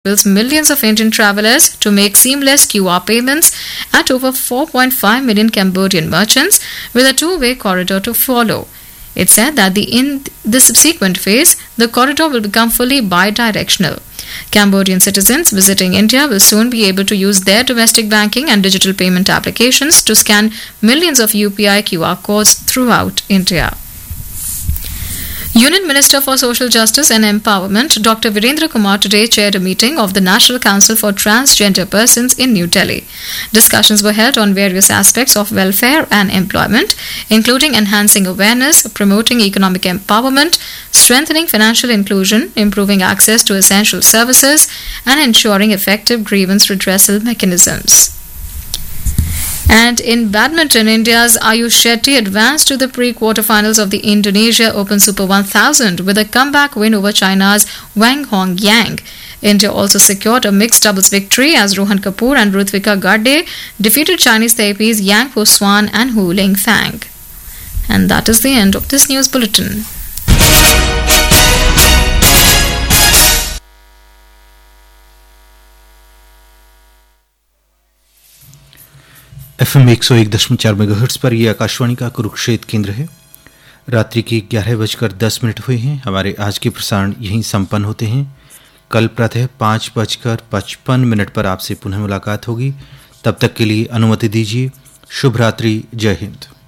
enables millions of Indian travelers to make seamless QR payments at over 4.5 million Cambodian merchants with a two-way corridor to follow. It said that in the subsequent phase, the corridor will become fully bi-directional. Cambodian citizens visiting India will soon be able to use their domestic banking and digital payment applications to scan millions of UPI QR codes throughout India. Union Minister for Social Justice and Empowerment Dr. Virendra Kumar today chaired a meeting of the National Council for Transgender Persons in New Delhi. Discussions were held on various aspects of welfare and employment, including enhancing awareness, promoting economic empowerment, strengthening financial inclusion, improving access to essential services, and ensuring effective grievance redressal mechanisms. And in badminton, India's Ayush Shetty advanced to the pre-quarterfinals of the Indonesia Open Super 1000 with a comeback win over China's Wang Hongyang. India also secured a mixed doubles victory as Rohan Kapoor and Rutvika Garde defeated Chinese Taipei's Yang Po Swan and Hu Lingfang. And that is the end of this news bulletin. FM 101.4 megahertz पर यह आकाशवाणी का कुरुक्षेत्र केंद्र है। रात्रि के 11:10 हुए हैं। हमारे आज के प्रसारण यहीं संपन्न होते हैं। कल प्रातः 5:55 पर आपसे पुनः मुलाकात होगी। तब तक के लिए अनुमति दीजिए। शुभ रात्रि। जय हिंद।